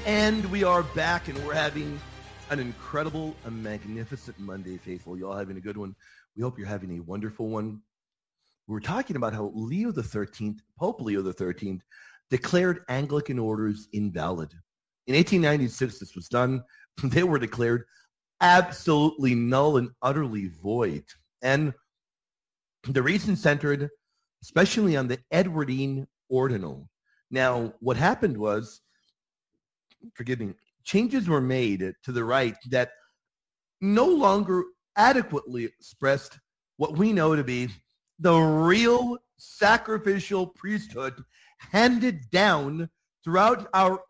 And we are back, and we're having an incredible, a magnificent Monday, faithful. You all having a good one. We hope you're having a wonderful one. We're talking about how Leo the 13th, Pope Leo the 13th, declared Anglican orders invalid. In 1896, this was done. They were declared absolutely null and utterly void. And the reason centered especially on the Edwardine Ordinal. Now, what happened was, forgive me, changes were made to the rite that no longer adequately expressed what we know to be the real sacrificial priesthood handed down throughout our